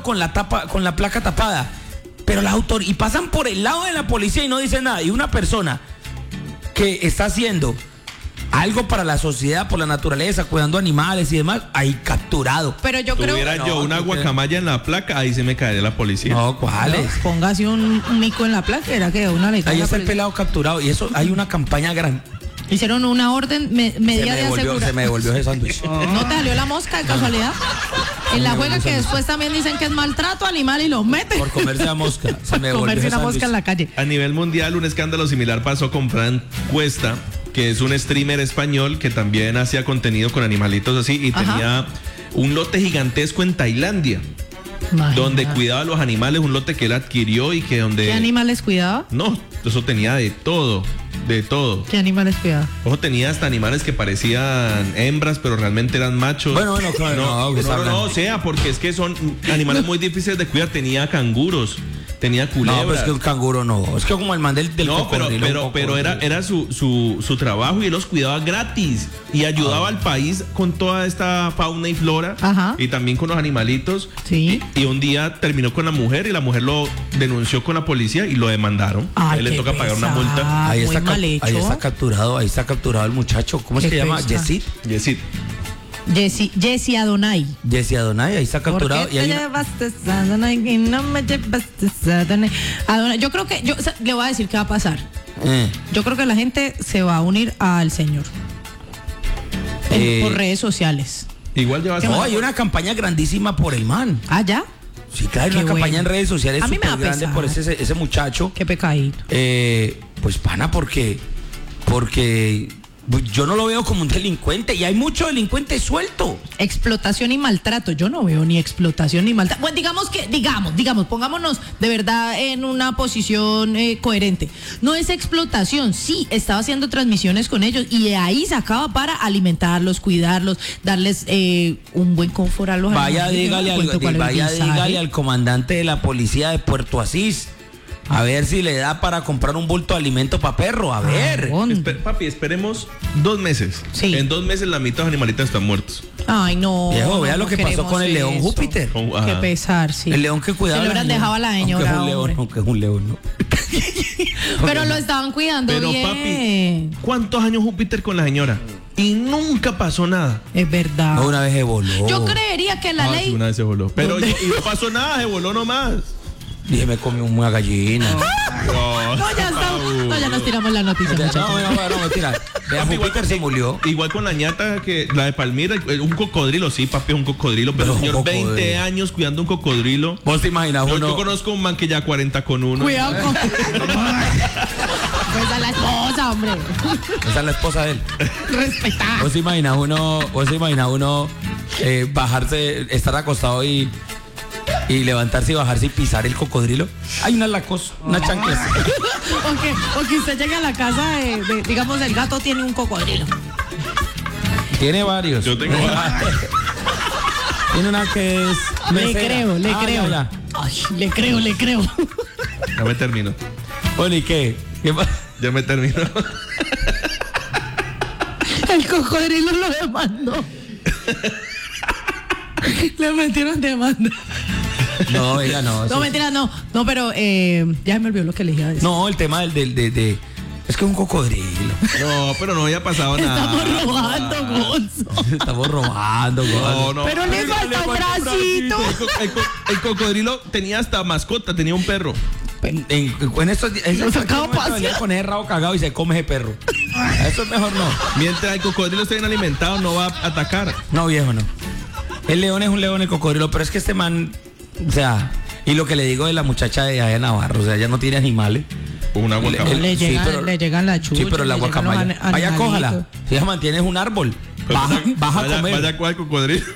con la placa tapada. Pero y pasan por el lado de la policía y no dicen nada. Y una persona que está haciendo algo para la sociedad, por la naturaleza, cuidando animales y demás, ahí capturado. Pero yo creo Tuviera yo una guacamaya en la placa, ahí se me caería la policía. No, ¿cuáles? Póngase un mico en la placa, era que una le Ahí está el pelado capturado. Y eso, hay una campaña grande. Hicieron una orden medida de aseguración. Se me devolvió ese sándwich. ¿No te salió la mosca de casualidad? En la juega que después también dicen que es maltrato animal y los meten. Por comerse la mosca. Se me devolvió comerse ese una mosca en la calle. A nivel mundial, un escándalo similar pasó con Fran Cuesta, que es un streamer español que también hacía contenido con animalitos así y tenía un lote gigantesco en Tailandia. Imagina. Donde cuidaba a los animales, un lote que él adquirió y que donde... ¿Qué animales cuidaba? No, eso tenía de todo. ¿Qué animales cuidaba? Ojo, tenía hasta animales que parecían hembras, pero realmente eran machos. Bueno, claro, no, o sea, porque es que son animales muy difíciles de cuidar. Tenía canguros, tenía culebras. No, pues es que un canguro no. Es que como el man del no, cocodrilo. pero era su trabajo y él los cuidaba gratis. Y ayudaba al país con toda esta fauna y flora. Ajá. Y también con los animalitos. Sí. Y un día terminó con la mujer y la mujer lo denunció con la policía y lo demandaron. Ay, a él le toca pagar una multa. Ahí está capturado el muchacho. ¿Cómo se llama? Yesid. Jesse Adonai. Jesse Adonai, ahí está capturado. ¿Por qué te llevaste a Adonai y no me llevaste a Adonai? Le voy a decir qué va a pasar. Yo creo que la gente se va a unir al señor por redes sociales. Igual llevas. No, hay una campaña grandísima por el man. ¿Ah, ya? Sí, claro, hay una campaña en redes sociales súper grande por ese muchacho. Qué pecadito. Pues pana, porque yo no lo veo como un delincuente y hay mucho delincuente suelto. Explotación y maltrato. Yo no veo ni explotación ni maltrato. Bueno, digamos, pongámonos de verdad en una posición coherente. No es explotación, sí, estaba haciendo transmisiones con ellos y de ahí sacaba para alimentarlos, cuidarlos, darles un buen confort a los Vaya, animales. dígale al comandante de la policía de Puerto Asís. A ver si le da para comprar un bulto de alimento para perro, a ver. Papi, esperemos 2 meses. Sí. En 2 meses la mitad de los animalitos están muertos. Ay, no. Viejo, vea lo que pasó con el león Júpiter. Qué pesar, sí. El león que cuidaba. Se lo hubieran dejado a la señora. Aunque es un león, ¿no? Pero lo estaban cuidando pero, bien. Papi, ¿cuántos años Júpiter con la señora? Y nunca pasó nada. Es verdad. No, una vez se voló. Yo creería que la ley. Sí, una vez se voló. Pero y no pasó nada, se voló nomás. Dije, me comí una gallina. No, ya nos tiramos la noticia. No, mentira. Vea, Júpiter se murió. Igual con la ñata, que la de Palmira, un cocodrilo, sí, papi, es un cocodrilo, pero señor, 20 años cuidando un cocodrilo. ¿Vos te imaginas uno? Yo conozco un man que ya 40 con uno. Cuidado con... Pues a la esposa, hombre. Esa es la esposa de él. Respetar. ¿Vos te imaginas uno bajarse, estar acostado y levantarse y bajarse y pisar el cocodrilo? Hay unas lacos, unas chanclas. O que usted llegue a la casa digamos, el gato tiene un cocodrilo. Tiene varios. Yo tengo varios. Tiene una que es mesera. Le creo. Ya. Ay, le creo. Ya me termino. Bueno, ¿y qué? Ya me termino. El cocodrilo lo demandó. Le metieron demanda. No, oiga, no. No, mentira, no. No, pero ya me olvidó lo que le iba a decir. No, el tema de es que es un cocodrilo. No, pero no había pasado nada. Estamos robando, Gonzo. Estamos robando, Gonzo. No. Pero le falta un bracito. El cocodrilo tenía hasta mascota, tenía un perro. En estos lo sacaba a pasear con ese rabo cagado y se come ese perro. Eso es mejor no. Mientras el cocodrilo esté bien alimentado, no va a atacar. No, viejo, no. El león es un león, el cocodrilo, pero es que este man, o sea, y lo que le digo de la muchacha de allá Navarro, o sea, ella no tiene animales. Una guacamaya. Le llegan la chucha. Sí, pero la guacamaya. Vaya, cójala. Si ella mantiene un árbol, baja a comer. Vaya con el cocodrilo.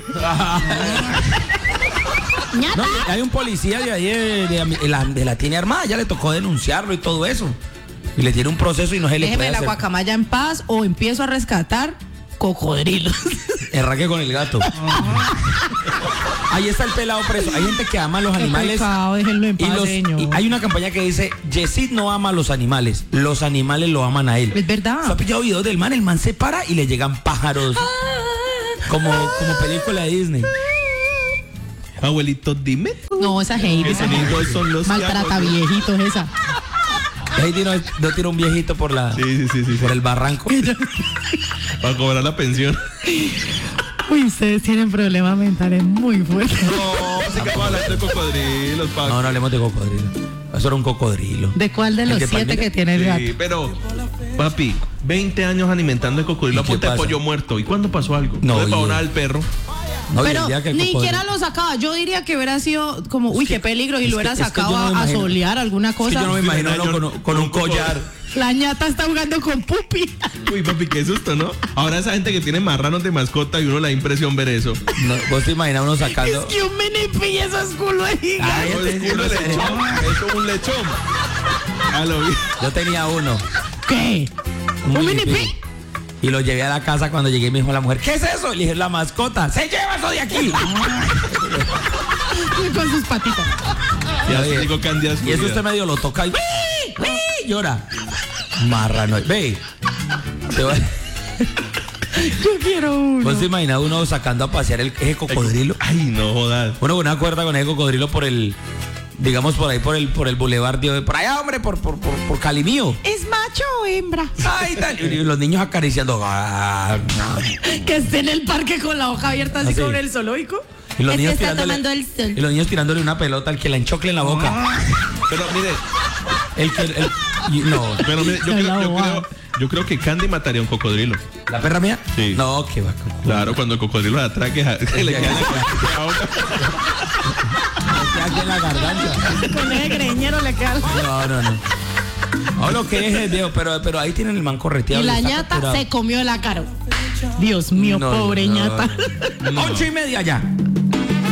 No, hay un policía de ahí de la tiene armada, ya le tocó denunciarlo y todo eso. Y le tiene un proceso y no se le puede Déjeme la hacer. guacamaya en paz o empiezo a rescatar cocodrilos. Erraque con el gato. Ahí está el pelado preso. Hay gente que ama a los animales. Pecado, déjenlo en paz, señor. Y hay una campaña que dice, Yesid no ama a los animales lo aman a él. Es verdad. ¿Se ha pillado videos del man? El man se para y le llegan pájaros. Como película de Disney. Abuelito, dime. No, esa Heidi. ¿Qué sonidos son los que Maltrata hago? viejitos esa. Heidi no tira un viejito por por el barranco. Para cobrar la pensión. Uy, ustedes tienen problemas mentales muy fuertes. No, se acaba hablando de cocodrilos, papi. No hablemos de cocodrilo. Eso era un cocodrilo. ¿De cuál de ¿El los de 7 Palmira? que tiene el gato? Sí, pero, papi, 20 años alimentando de cocodrilo ¿Y a qué punta de pasa? pollo muerto. ¿Y cuándo pasó algo? No, le pagó y- nada al perro. No, y el Pero día que el ni cocodrilo- siquiera lo sacaba. Yo diría que hubiera sido como, uy, qué peligro, y es lo hubiera que- es que sacado yo no me a imagino. solear alguna Es que cosa. yo no me imagino Yo- con un collar. La ñata está jugando con Pupi. Uy, papi, qué susto, ¿no? Ahora esa gente que tiene marranos de mascota y uno le da impresión ver eso. No, vos te imaginas uno sacando. Es que un mini eso es culo de gigante. Ay, No, es culo de lechón, es como un lechón. A lo bien. Yo tenía uno. ¿Qué? ¿Un mini pi? Y lo llevé a la casa. Cuando llegué me dijo la mujer, ¿qué es eso? Y le dije, la mascota. ¡Se lleva eso de aquí! Con sus patitas. Ya Oye, se digo Candia. Y eso usted medio lo toca y llora. Marrano. Ve. Te voy- Yo quiero uno. ¿Vos te imaginas uno sacando a pasear ese cocodrilo? Ay, no jodas. Uno con una cuerda con ese cocodrilo por el, digamos por ahí, por el bulevar, por allá, hombre, por Calimío. ¿Es macho o hembra? Ay, tal. Y los niños acariciando. Que esté en el parque con la hoja abierta así Así. como en el zoológico. Y los Es que niños está tirándole- tomando el sol. Y los niños tirándole una pelota al que la enchocle en la boca. Pero mire, No. pero mire, yo creo que Candy mataría a un cocodrilo. ¿La perra mía? Sí. No, que va. Claro, cuando el cocodrilo la atraque, se le queda la boca. Aquí en la garganta. Con ese greñero le queda. No. No, lo que es el viejo, pero ahí tienen el man correteado. Y la está ñata capturado. se comió la cara. Dios mío, No, pobre no, ñata. no. 8:30 ya.